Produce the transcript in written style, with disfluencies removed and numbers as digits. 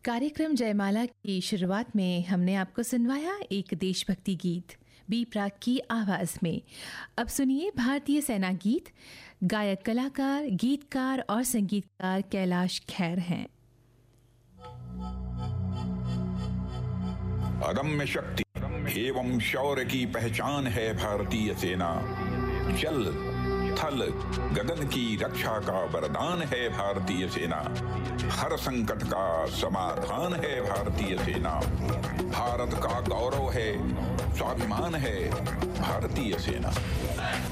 कार्यक्रम जयमाला की शुरुआत में हमने आपको सुनवाया एक देशभक्ति गीत बी प्राक की आवाज़ में। अब सुनिए भारतीय सेना गीत। गायक कलाकार, गीतकार और संगीतकार कैलाश खेर हैं। अदम्य शक्ति एवं शौर्य की पहचान है भारतीय सेना। जल थल गगन की रक्षा का वरदान है भारतीय सेना। हर संकट का समाधान है भारतीय सेना। भारत का गौरव है, स्वाभिमान है भारतीय सेना।